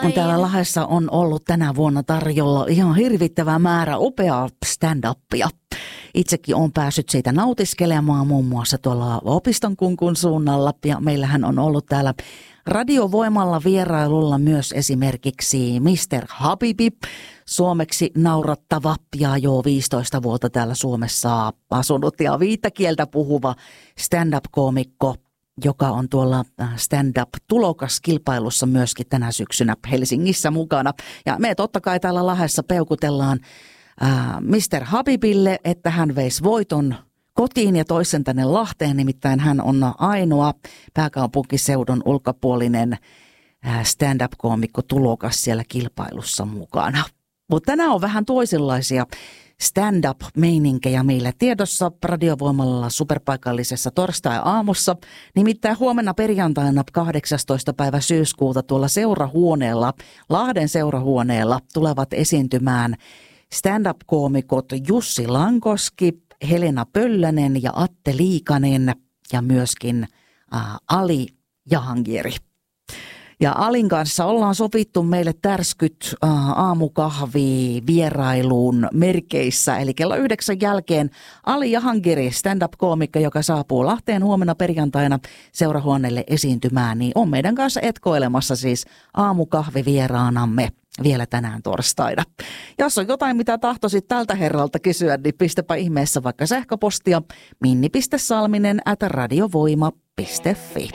Täällä Lahdessa on ollut tänä vuonna tarjolla ihan hirvittävä määrä upeaa stand-upia. Itsekin olen päässyt siitä nautiskelemaan muun muassa tuolla Opiston Kunkun suunnalla. Ja meillähän on ollut täällä Radiovoimalla vierailulla myös esimerkiksi Mr. Habibi, suomeksi naurattava ja jo 15 vuotta täällä Suomessa asunut ja 5 kieltä puhuva stand-up-koomikko, joka on tuolla stand-up-tulokaskilpailussa myöskin tänä syksynä Helsingissä mukana. Ja me totta kai täällä Lahdessa peukutellaan Mr. Habibille, että hän veisi voiton kotiin ja toisen tänne Lahteen, nimittäin hän on ainoa pääkaupunkiseudun ulkopuolinen stand-up-koomikko tulokas siellä kilpailussa mukana. Mutta tänään on vähän toisenlaisia stand-up-meininkejä meillä tiedossa Radiovoimalla superpaikallisessa torstai-aamussa. Nimittäin huomenna perjantaina 18. päivä syyskuuta tuolla seurahuoneella, Lahden seurahuoneella tulevat esiintymään stand-up-koomikot Jussi Lankoski, Helena Pöllönen ja Atte Liikanen ja myöskin Ali Jahangiri. Ja Alin kanssa ollaan sovittu meille tärskyt aamukahvi vierailuun merkeissä. Eli kello 9 jälkeen Ali Jahangiri, stand-up-koomikko, joka saapuu Lahteen huomenna perjantaina seurahuoneelle esiintymään, niin on meidän kanssa etkoilemassa siis aamukahvi vieraanamme vielä tänään torstaina. Jos on jotain, mitä tahtoisit tältä herralta kysyä, niin pistäpä ihmeessä vaikka sähköpostia minni.salminen@radiovoima.fi.